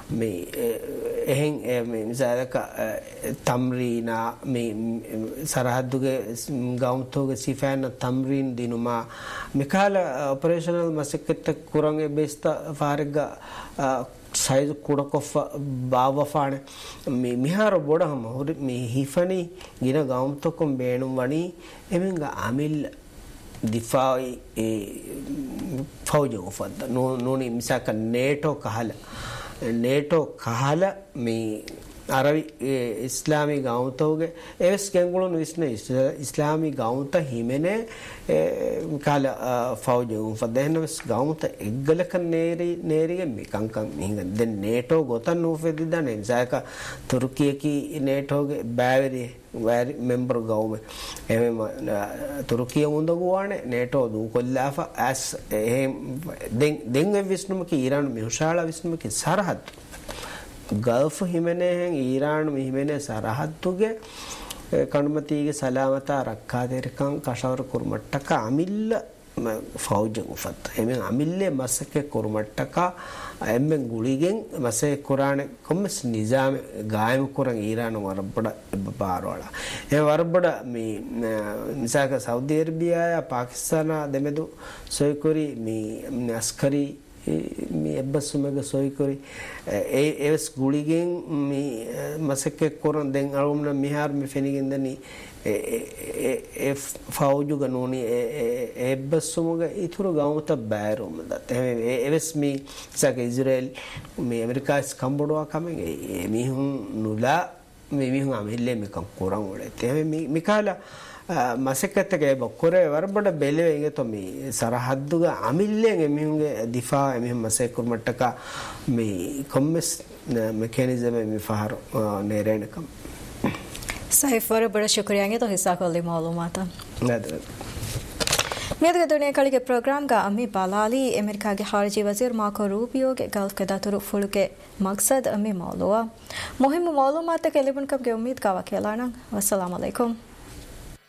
මේ එහෙන් මේ මිසාලක තම්රීනා මේ සරහද්දුගේ ගෞම්තෝගේ සිෆාන තම්රීන් දිනුමා මිකාල ඔපරේෂනල් මසකෙත් කුරංගේ බෙස්ත ෆාරග සයිዝ කුඩකොෆ බාවෆාන මේ මිහාර බොඩහම හොර මේ හිෆනි ගින ගෞම්තොකම් බේනුම් වනි එමින්ග අමිල් දිෆායි ෆෞජෝ ෆද්ද නෝනි මිසක නේටෝ කහල මේ අරවි ඉස්ලාමී ගෞතෝගේ එස් කෙන්ගුලුන් විස්නේ ඉස්ලාමී ගෞත හිමනේ කාල ෆෞජෝ ෆදෙනවස් ගෞත එග්ගලක නේරිගේ මිකංකම් මිහිඟ දැන් නේටෝ ගොතන් නෝෆෙදිදා නෙසයක තුර්කියකි නේටෝගේ බෑවරි වැරි මෙම්බර් ගෞම එමෙම තුර්කිය මුඳගුවානේ නේටෝ දු කොල්ලාෆ ඇස් දෙන් විස්නුමක ඊරාන් මිහුෂාලා විස්නුමක සරහත් ගල්ෆ් හිමනේ ඊරාන් මිහිමනේ සරහත්තුගේ කණුමතීගේ සලාමතා රක්කාදෙරකම් කෂවර කුරුමට්ටක අමිල්ල ෆෞජ උෆත් එමෙන් අමිල්ලේ මසකේ කුරුමට්ටක එම්මෙන් ගුලිගෙන් මසේ කුරාන කොම්ස් නිසාම ගායම කුරන් ඊරාන වරබඩ බාරවලා ඒ වරබඩ මේ නිසාක සෞදි අරේබියා පාකිස්තාන දෙමෙදු සොයිකුරි මේ අස්කරි මේ එබ්බසුමග සොයිකුරි ඒස් ගුලිගෙන් මේ මසකේ කුරන් දෙන් අරුම්න මිහාර මේ ෆෙනිගෙන් දනි ඒ ෆෞජු ගනෝනි එබ්බසුමග ඉතුරු ගෞත බෑරුම් දත් එවස් මේ සක ඉස්රායල් මේ ඇමරිකාස් කම්බෝඩවා කමෙන් මිහුන් නුලා මේ මිහුන් අමිල්ලේ මිකම් කුරන් වල තේ මිකාලා මසකත්තගේ බොක්කොරේ වරබඩ බෙලෙවෙගේ තොමි සරහද්දුග අමිල්ලෙන් එමිහුන්ගේ දිෆා එමිහුන් මසේ කුර්මට්ටක මේ කොම්මස් මෙකැනිසම් මේ ෆහර නේරේනකම් සයිෆ් වරබඩ ಶುಕ್ರಿಯಾಗೆ तो हिस्सा कर ले मालूमात නේද मेरे दुनिया कल के प्रोग्राम का अम्मी बालाली अमेरिका के खारजी वजीर मार्को रूबियो के गल्फ के दातुरु फुल के मकसद अम्मी मालूआ मुहिम मालूमात के लिए उनका उम्मीद का वकीलाना अस्सलाम वालेकुम।